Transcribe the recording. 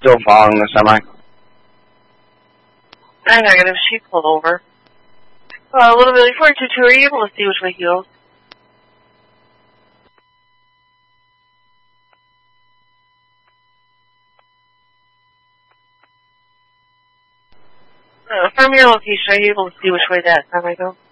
Still following the semi. I'm negative. She pulled over. Little Billy 422, are you able to see which way he goes? From your location, are you able to see which way that semi goes?